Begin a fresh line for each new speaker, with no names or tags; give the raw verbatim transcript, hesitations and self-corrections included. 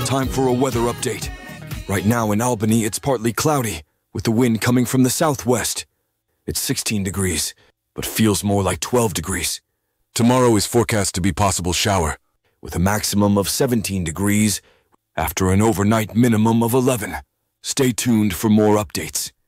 time for a weather update. Right now in Albany, it's partly cloudy, with the wind coming from the southwest. It's sixteen degrees, but feels more like twelve degrees. Tomorrow is forecast to be possible shower, with a maximum of seventeen degrees after an overnight minimum of eleven. Stay tuned for more updates.